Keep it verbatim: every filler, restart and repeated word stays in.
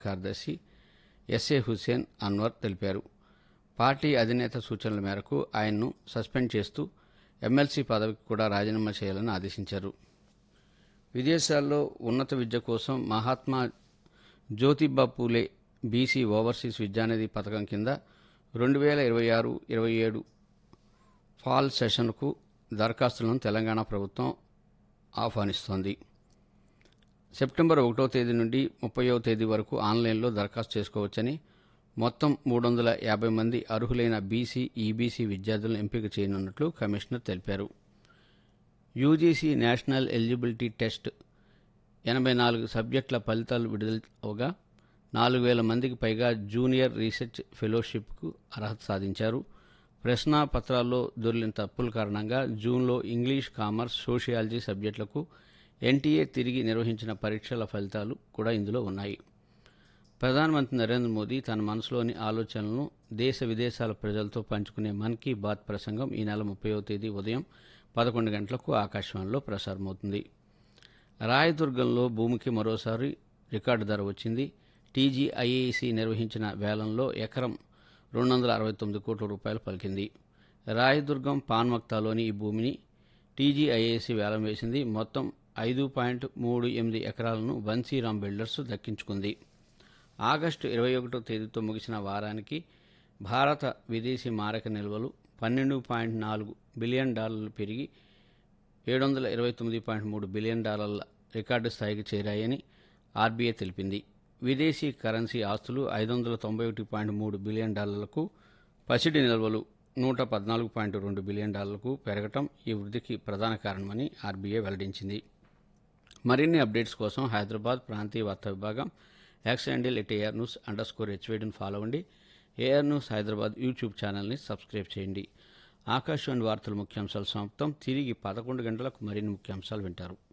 కార్యదర్శి ఎస్ఏ హుస్సేన్ అన్వర్ తెలిపారు. పార్టీ అధినేత సూచనల మేరకు ఆయన్ను సస్పెండ్ చేస్తూ ఎమ్మెల్సీ పదవికి కూడా రాజీనామా చేయాలని ఆదేశించారు. విదేశాల్లో ఉన్నత విద్య కోసం మహాత్మా జ్యోతిబా పూలే బీసీ ఓవర్సీస్ విద్యానిధి పథకం కింద రెండు వేల ఇరవై ఆరు ఇరవై ఏడు ఫాల్ సెషన్కు దరఖాస్తులను తెలంగాణ ప్రభుత్వం ఆహ్వానిస్తోంది. సెప్టెంబర్ ఒకటో తేదీ నుండి ముప్పైవ తేదీ వరకు ఆన్లైన్లో దరఖాస్తు చేసుకోవచ్చని, మొత్తం మూడు వందల యాభై మంది అర్హులైన బీసీ, ఈబీసీ విద్యార్థులను ఎంపిక చేయనున్నట్లు కమిషనర్ తెలిపారు. యూజీసీ నేషనల్ ఎలిజిబిలిటీ టెస్ట్ ఎనభై నాలుగు సబ్జెక్టుల ఫలితాలు విడుదలవగా నాలుగు వేల మందికి పైగా జూనియర్ రీసెర్చ్ ఫెలోషిప్కు అర్హత సాధించారు. ప్రశ్నా పత్రాల్లో దొర్లిన తప్పుల కారణంగా జూన్లో ఇంగ్లీష్, కామర్స్, సోషియాలజీ సబ్జెక్టులకు ఎన్టీఏ తిరిగి నిర్వహించిన పరీక్షల ఫలితాలు కూడా ఇందులో ఉన్నాయి. ప్రధానమంత్రి నరేంద్ర మోదీ తన మనసులోని ఆలోచనలను దేశ విదేశాల ప్రజలతో పంచుకునే మన్ కీ బాత్ ప్రసంగం ఈ నెల ముప్పైవ తేదీ ఉదయం పదకొండు గంటలకు ఆకాశవాణిలో ప్రసారమవుతుంది. రాయదుర్గంలో భూమికి మరోసారి రికార్డు ధర వచ్చింది. టీజీఐఏసీ నిర్వహించిన వేలంలో ఎకరం రెండు వందల అరవై తొమ్మిది కోట్ల రూపాయలు పలికింది. రాయదుర్గం పాన్మక్తాలోని ఈ భూమిని టీజీఐఏసీ వేలం వేసింది. మొత్తం ఐదు పాయింట్ మూడు ఎనిమిది ఎకరాలను బన్సీరామ్ బిల్డర్స్ దక్కించుకుంది. ఆగస్టు ఇరవై ఒకటో తేదీతో ముగిసిన వారానికి భారత విదేశీ మారక నిల్వలు పన్నెండు పాయింట్ నాలుగు బిలియన్ డాలర్లు పెరిగి ఏడు వందల ఇరవై తొమ్మిది పాయింట్ మూడు బిలియన్ డాలర్ల రికార్డు స్థాయికి చేరాయని ఆర్బీఐ తెలిపింది. విదేశీ కరెన్సీ ఆస్తులు ఐదు వందల తొంభై ఒకటి పాయింట్ మూడు బిలియన్ డాలర్లకు, పసిడి నిల్వలు నూట పద్నాలుగు పాయింట్ రెండు బిలియన్ డాలర్లకు పెరగటం ఈ వృద్ధికి ప్రధాన కారణమని ఆర్బీఐ వెల్లడించింది. మరిన్ని అప్డేట్స్ కోసం హైదరాబాద్ ప్రాంతీయ వార్తా విభాగం X handle at AR news under score హెచ్వేడిని follow అవ్వండి. ఏఆర్ న్యూస్ హైదరాబాద్ యూట్యూబ్ ఛానల్ని సబ్స్క్రైబ్ చేయండి. ఆకాశవాణి వార్తల ముఖ్యాంశాలు సమాప్తం. తిరిగి పదకొండు గంటలకు మరిన్ని ముఖ్యాంశాలు వింటారు.